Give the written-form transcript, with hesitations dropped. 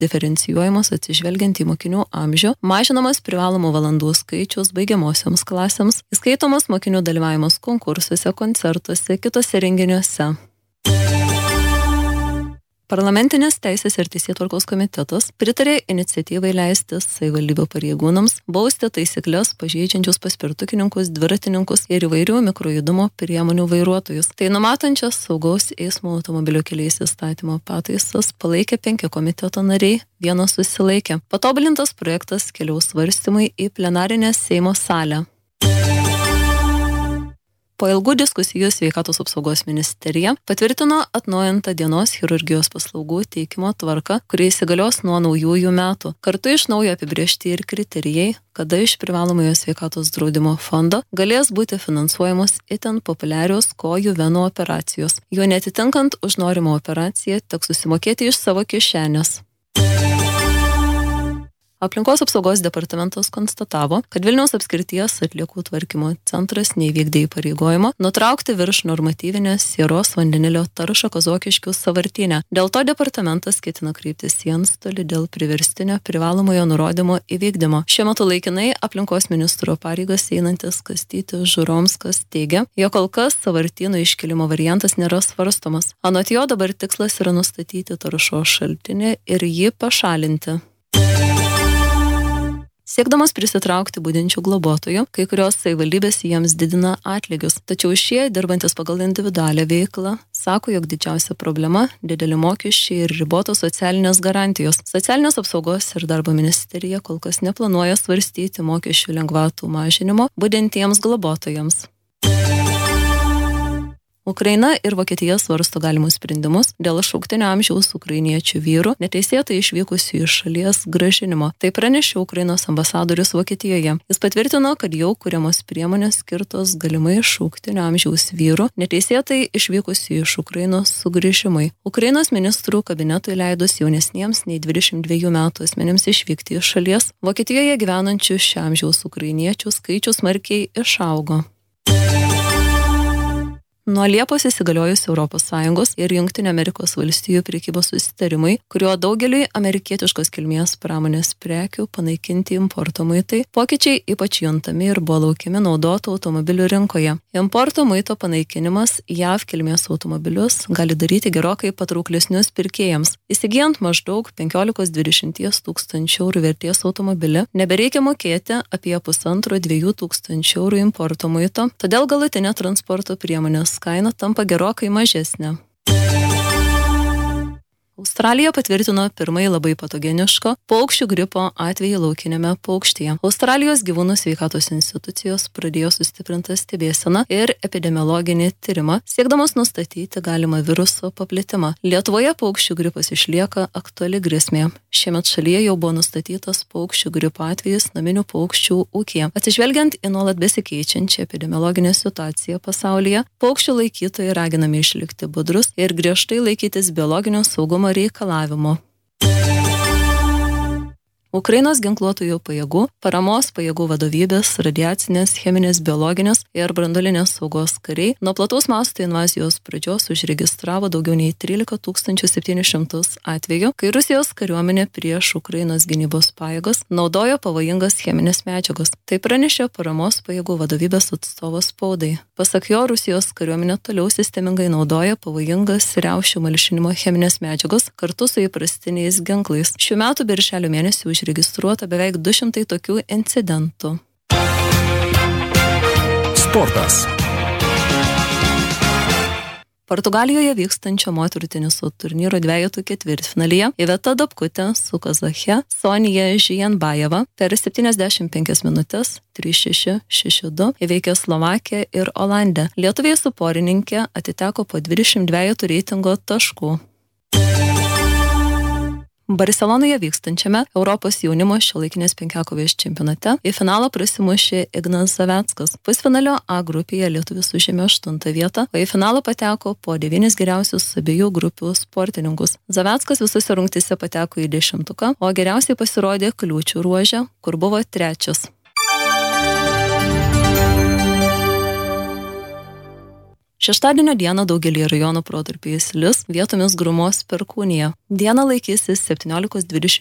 diferencijuojamos atsižvelgiant į mokinių amžių, mažinamas privalomų valandų skaičius baigiamosioms klasėms, įskaitomas mokinių dalyvavimas konkursuose, koncertuose, kitose renginiuose. Parlamentinės teisės ir teisėtvarkos komitetas pritarė iniciatyvai leisti savivaldybių pareigūnams bausti taisyklės pažeidžiančius paspirtukininkus, dviratininkus ir įvairių mikrojudumo priemonių vairuotojus. Tai numatančias saugaus eismo automobilių keliais įstatymo pataisas palaikė 5 komiteto nariai, 1 susilaikė. Patobulintas projektas keliaus svarstymui į plenarinę Seimo salę. Po ilgų diskusijų Sveikatos apsaugos ministerija patvirtino atnaujintą dienos chirurgijos paslaugų teikimo tvarką, kuri įsigalios nuo naujųjų metų. Kartu iš naujo apibrėžti ir kriterijai, kada iš privalomojo sveikatos draudimo fondo galės būti finansuojamos itin populiarios kojų venų operacijos. Jo netitinkant už norimą operaciją teks susimokėti iš savo kišenės. Aplinkos apsaugos departamentas konstatavo, kad Vilniaus apskrities atliekų tvarkymo centras neįvykdė įpareigojimo nutraukti virš normatyvinės sieros vandenilio taršą Kazokiškių sąvartyne. Dėl to departamentas ketina kreiptis į antstolį dėl priverstinio privalomojo nurodymo įvykdymo. Šiuo metu laikinai aplinkos ministro pareigas einantis Kastytis Žuromskas teigia, jog kol kas sąvartyno iškilimo variantas nėra svarstomas. Anot jo dabar tikslas yra nustatyti taršos šaltinį ir jį pašalinti. Siekdamas prisitraukti budinčių globotojų, kai kurios savivaldybės jiems didina atlygius. Tačiau šie, dirbantis pagal individualią veiklą, sako, jog didžiausia problema – dideli mokesčiai ir ribotos socialinės garantijos. Socialinės apsaugos ir darbo ministerija kol kas neplanuoja svarstyti mokesčių lengvatų mažinimo budintiems globotojams. Ukraina ir Vokietija svarsto galimus sprendimus dėl šauktinio amžiaus ukrainiečių vyrų neteisėtai išvykusių iš šalies grąžinimo. Tai pranešė Ukrainos ambasadorius Vokietijoje. Jis patvirtino, kad jau kuriamos priemonės skirtos galimai šauktinio amžiaus vyrų neteisėtai išvykusių iš Ukrainos sugrįžimui. Ukrainos ministrų kabinetui leidus jaunesniems nei 22 metų asmenims išvykti iš šalies, Vokietijoje gyvenančių šio amžiaus ukrainiečių skaičius smarkiai išaugo. Nuo Liepos įsigaliojus ES ir Jungtinių Amerikos valstijų prekybos susitarimai, kuriuo daugeliui amerikietiškos kilmės pramonės prekių panaikinti importo muitai, pokyčiai ypač juntami ir buvo laukiami naudotų automobilių rinkoje. Importo muito panaikinimas JAV kilmės automobilius gali daryti gerokai patrauklesnius pirkėjams. Įsigijant maždaug 15-20 tūkstančių eurų vertės automobilį, nebereikia mokėti apie 1,5–2 tūkstančių eurų importo muito, todėl galutinė transporto priemonės kaina tampa gerokai mažesnė. Australija patvirtino pirmąjį labai patogeniško paukščių gripo atvejį laukiniame paukštyje. Australijos gyvūnų sveikatos institucijos pradėjo sustiprintą stebėseną ir epidemiologinį tyrimą, siekdamas nustatyti galimą viruso paplitimą. Lietuvoje paukščių gripas išlieka aktuali grėsmė. Šiemet šalyje jau buvo nustatytas paukščių gripo atvejis naminių paukščių ūkyje. Atsižvelgiant į nuolat besikeičiančią epidemiologinę situaciją pasaulyje, paukščių laikytojai raginami išlikti budrus ir griežtai laikytis biologinio saugumo reikalavimo. Ukrainos ginkluotųjų pajėgų, paramos pajėgų vadovybės, radiacinės, cheminės, biologinės ir branduolinės saugos kariai nuo plataus masto invazijos pradžios užregistravo daugiau nei 13 700 atvejų, kai Rusijos kariuomenė prieš Ukrainos gynybos pajėgas naudojo pavojingas cheminės medžiagas. Tai pranešė paramos pajėgų vadovybės atstovas spaudai. Pasak jo, Rusijos kariuomenė toliau sistemingai naudoja pavojingas riaušių malšinimo cheminės medžiagas kartu su įprastiniais ginklais. Šių metų birželio mėnesį užregistruota beveik 200 tokių incidentų. Sportas. Portugalijoje vykstančio moterų teniso turnyro dvejetų ketvirtfinalyje Iveta Dabkutė su kazache Sonija Žijanbajeva per 75 minutes 3-6, 6-2 įveikė Slovakiją ir Olandę. Lietuviai su porininkė atiteko po 22 reitingo taškų. Barcelonoje vykstančiame Europos jaunimo šiuolaikinės penkiakovės čempionate į finalą prasimušė Ignas Zaveckas. Pusfinalio A grupėje lietuvis užėmė 8 vietą, o į finalą pateko po 9 geriausius abiejų grupių sportininkus. Zaveckas visose rungtyse pateko į 10-tuką, o geriausiai pasirodė kliūčių ruože, kur buvo 3. Šeštadienio dieną daugelį rajonų protarpiais lis, vietomis grumos perkūnija. Dieną laikysis 17-20